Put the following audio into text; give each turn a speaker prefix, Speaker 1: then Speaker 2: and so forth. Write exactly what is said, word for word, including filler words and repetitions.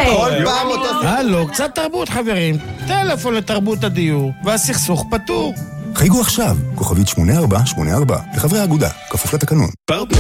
Speaker 1: כל פעם אותו...
Speaker 2: הלו, קצת תרבות חברים. טלפון לתרבות הדיור, והסכסוך פתור.
Speaker 3: חייגו עכשיו, כוכבית שמונה ארבע שמונה ארבע, לחברי האגודה, כפוף לתקנון.